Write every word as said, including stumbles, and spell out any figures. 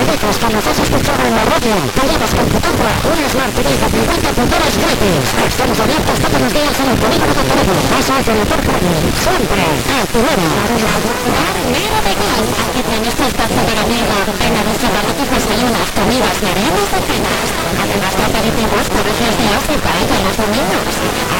servicios que nos has escuchado en la radio. Te llevas con tu compra una Smart T V de cincuenta pulgadas gratis. Estamos abiertos todos los días en el polígono de Toledo. Eso es de Motor Carne. Siempre a tu hora. Nada de cal. Aquí tienes tu espacio veraniego. En la vista baratos desayunos, comidas, meriendas y cenas. Además de aperitivos, precios de ocio para que los domingos.